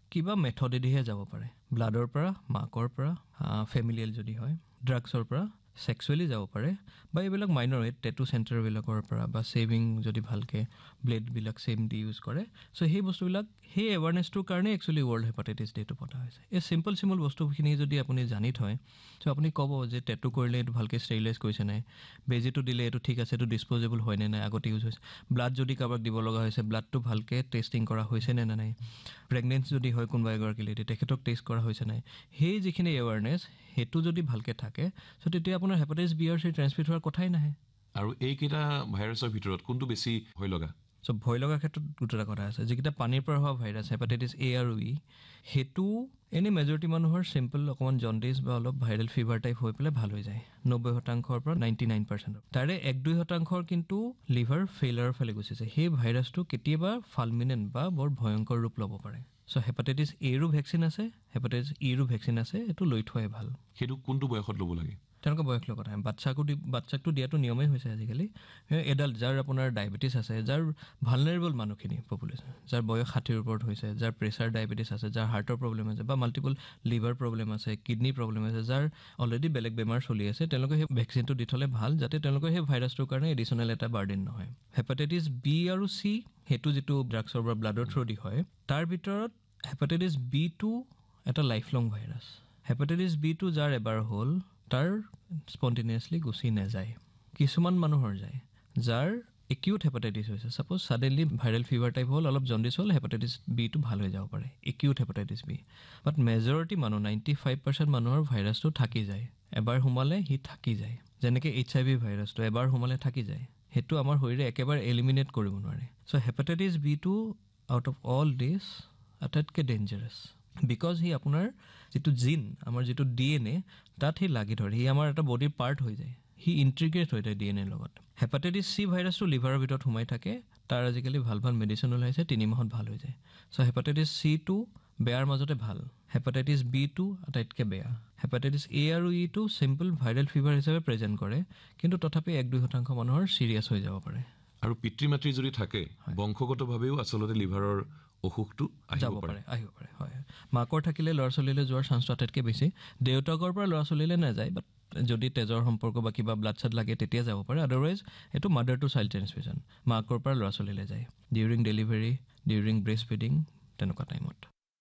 কিবা মেথডেদিহে যাব পাৰে ব্লাডৰ পৰা মাকৰ পৰা ফেমিলিয়েল যদি হয় ড্ৰাগছৰ পৰা সেক্সুৱেলি যাব পাৰে বা এইবিলাক মাইনৰ টেটু চেণ্টাৰবিলাকৰ পৰা বা ছেভিং যদি ভালকৈ ব্লেডবিলাক ছেম দি ইউজ কৰে চ' সেই বস্তুবিলাক সেই এৱাৰনেছটোৰ কাৰণে একচুৱেলি ৱৰ্ল্ড হেপাটাইটিছ ডেটো পতা হৈছে এই চিম্পল বস্তুখিনি যদি আপুনি জানি থয় চ' আপুনি ক'ব যে টেটু কৰিলে এইটো ভালকৈ ষ্টেৰিলাইজ কৰিছে নাই বেজিটো দিলে এইটো ঠিক আছে এইটো ডিছপ'জেবল হয়নে নাই আগতে ইউজ হৈছে ব্লাড যদি কাৰোবাক দিব লগা হৈছে ব্লাডটো ভালকৈ টেষ্টিং কৰা হৈছে নে নাই প্ৰেগনেঞ্চি যদি হয় কোনোবা এগৰাকী লেডি তেখেতক টেষ্ট কৰা হৈছে নাই সেই যিখিনি এৱাৰনেছ সেইটো যদি ভালকৈ থাকে চ' তেতিয়া আপোনাৰ হেপাটাইটিছ বি আৰু চি ট্ৰেন্সমিট হোৱাৰ কথাই নাহে আৰু এইকেইটা ভাইৰাছৰ ভিতৰত কোনটো বেছি ভয় লগা চ' ভয় লগাৰ ক্ষেত্ৰত দুটা কথা আছে যিকেইটা পানীৰ পৰা হোৱা ভাইৰাছ হেপাটাইটিছ এ আৰু ই সেইটো এনেই মেজৰিটি মানুহৰ চিম্পল অকণমান জণ্ডিছ বা অলপ ভাইৰেল ফিভাৰ টাইপ হৈ পেলাই ভাল হৈ যায় 90% পৰা 99% তাৰে 1-2% কিন্তু লিভাৰ ফেইলাৰৰ ফালে গুচি যায় সেই ভাইৰাছটো কেতিয়াবা ফালমিনেণ্ট বা বৰ ভয়ংকৰ ৰূপ ল'ব পাৰে চ' হেপাটাইটিছ এৰো ভেকচিন আছে হেপাটাইটিছ ইৰো ভেকচিন আছে এইটো লৈ থোৱাই ভাল সেইটো কোনটো বয়সত ল'ব লাগে তেনেকুৱা বয়স লোৱা কথা বাচ্চাকো দিয়াটো নিয়মেই হৈছে আজিকালি এডাল্ট যাৰ আপোনাৰ ডায়েবেটিছ আছে যাৰ ভালনাৰেবল মানুহখিনি পপুলেশ্যন যাৰ বয়স 60ৰ ওপৰত হৈছে যাৰ প্ৰেছাৰ ডায়েবেটিছ আছে যাৰ হাৰ্টৰ প্ৰব্লেম আছে বা মাল্টিপল লিভাৰ প্ৰব্লেম আছে কিডনী প্ৰব্লেম আছে যাৰ অলৰেডি বেলেগ বেমাৰ চলি আছে তেওঁলোকে সেই ভেকচিনটো দি থ'লে ভাল যাতে তেওঁলোকৰ সেই ভাইৰাছটোৰ কাৰণে এডিশ্যনেল এটা বাৰ্ডেন নহয় হেপাটাইটিছ বি আৰু চি সেইটো যিটো ড্ৰাগছৰ বা ব্লাডৰ থ্ৰু দি হয় তাৰ ভিতৰত হেপাটাইটিছ বি2 এটা লাইফ লং ভাইৰাছ হেপাটাইটিছ বি2 যাৰ এবাৰ হ'ল তাৰ স্পণ্টেনিয়াছলি গুচি নাযায় কিছুমান মানুহৰ যায় যাৰ একিউট হেপাটাইটিছ হৈছে suppose suddenly viral fever type হ'ল অলপ জণ্ডিছ হ'ল হেপাটাইটিছ বিটো ভাল হৈ যাব পাৰে একিউট হেপাটাইটিছ বি বাট মেজৰিটি মানুহ 95% মানুহৰ ভাইৰাছটো থাকি যায় এবাৰ সোমালে সি থাকি যায় যেনেকৈ HIV ভাইৰাছটো এবাৰ সোমালে থাকি যায় সেইটো আমাৰ শৰীৰে একেবাৰে এলিমিনেট কৰিব নোৱাৰে চ' হেপাটাইটিছ বিটো আউট অফ অল দিছ আটাইতকৈ ডেঞ্জাৰাছ বিকজ সি আপোনাৰ যিটো জিন আমাৰ যিটো DNA তাত সি লাগি ধৰে সি আমাৰ এটা বডিৰ পাৰ্ট হৈ যায় সি ইণ্টিগ্ৰেট হৈ যায় DNA লগত হেপাটাইটিছ চি ভাইৰাছটো লিভাৰৰ ভিতৰত সোমাই থাকে তাৰ আজিকালি ভাল মেডিচিন ওলাইছে 3 মাহত ভাল হৈ যায় চ' হেপাটাইটিছ চিটো বেয়াৰ মাজতে ভাল হেপাটাইটিছ বিটো আটাইতকৈ বেয়া হেপাটাইটিছ এ আৰু ইটো চিম্পল ভাইৰেল ফিভাৰ হিচাপে প্ৰেজেণ্ট কৰে কিন্তু তথাপি 1-2% মানুহৰ চিৰিয়াছ হৈ যাব পাৰে আৰু পিতৃ মাতৃ যদি থাকে বংশগতভাৱেও আচলতে লিভাৰৰ অসুখটো আহিব পাৰে হয় মাকৰ থাকিলে ল'ৰা ছোৱালীলৈ যোৱাৰ চান্সটো আটাইতকৈ বেছি দেউতাকৰ পৰা ল'ৰা ছোৱালীলৈ নাযায় বাট যদি তেজৰ সম্পৰ্ক বা কিবা ব্লাড চাড লাগে তেতিয়া যাব পাৰে আদাৰৱাইজ এইটো মাদাৰ টু চাইল্ড ট্ৰেন্সমিশ্যন মাকৰ পৰা ল'ৰা ছোৱালীলৈ যায় during delivery during breast feeding তেনেকুৱা টাইমত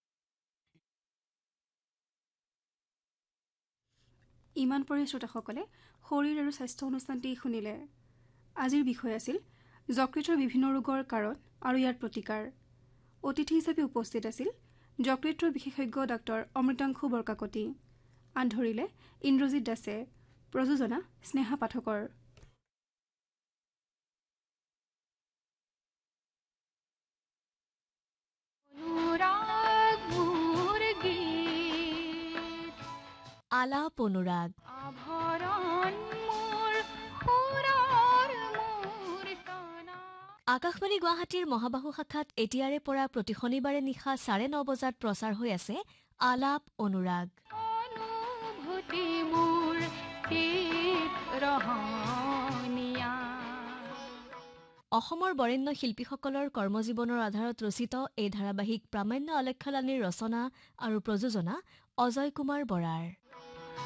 ইমান পৰি শ্ৰোতাসকলে শৰীৰ আৰু স্বাস্থ্য অনুষ্ঠানটি শুনিলে আজিৰ বিষয় আছিল যকৃতৰ বিভিন্ন ৰোগৰ কাৰণ আৰু ইয়াৰ প্ৰতিকাৰ অতিথি হিচাপে উপস্থিত আছিল যকৃতৰ বিশেষজ্ঞ ডাক্তৰ অমৃতাংশু বৰকাকতি আন ধৰিলে ইন্দ্ৰজিৎ দাসে প্ৰযোজনা স্নেহা পাঠকৰ আলাপ অনুৰাগ আকাশবাণী গুৱাহাটীৰ মহাবাহু শাখাত এতিয়াৰে পৰা প্ৰতি শনিবাৰে নিশা 9:30 বজাত প্ৰচাৰ হৈ আছে আলাপ অনুৰাগ অসমৰ বৰেণ্য শিল্পীসকলৰ কৰ্মজীৱনৰ আধাৰত ৰচিত এই ধাৰাবাহিক প্ৰামাণ্য আলেখ্যালানীৰ ৰচনা আৰু প্ৰযোজনা অজয় কুমাৰ বৰাৰ